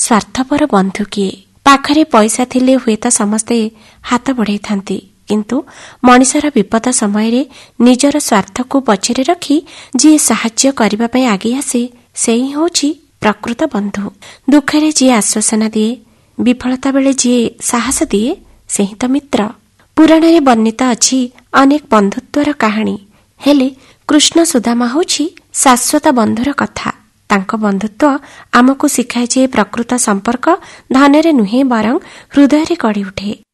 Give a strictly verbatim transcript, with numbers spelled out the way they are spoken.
ସ୍ୱାର୍ଥପର ବନ୍ଧୁ କିଏ? ପାଖରେ ପଇସା ଥିଲେ ହୁଏତ ସମସ୍ତେ ହାତ ବଢ଼ାଇଥାନ୍ତି, କିନ୍ତୁ ମଣିଷର ବିପଦ ସମୟରେ ନିଜର ସ୍ୱାର୍ଥକୁ ପଛରେ ରଖି ଯିଏ ସାହାଯ୍ୟ କରିବା ପାଇଁ ଆଗେଇ ଆସେ, ସେଇ ହେଉଛି ପ୍ରକୃତ ବନ୍ଧୁ। ଦୁଃଖରେ ଯିଏ ଆଶ୍ୱାସନା ଦିଏ, ବିଫଳତା ବେଳେ ଯିଏ ସାହସ ଦିଏ, ସେହି ତ ମିତ୍ର। ପୁରାଣରେ ବର୍ଣ୍ଣିତ ଅଛି ଅନେକ ବନ୍ଧୁତ୍ୱର କାହାଣୀ, ହେଲେ କୃଷ୍ଣ ସୁଦାମା ହେଉଛି ଶାଶ୍ୱତ ବନ୍ଧୁର କଥା। ତାଙ୍କ ବନ୍ଧୁତ୍ୱ ଆମକୁ ଶିଖାଏ ଯେ ପ୍ରକୃତ ସମ୍ପର୍କ ଧନରେ ନୁହେଁ, ବରଂ ହୃଦୟରେ ଗଢ଼ି ଉଠେ।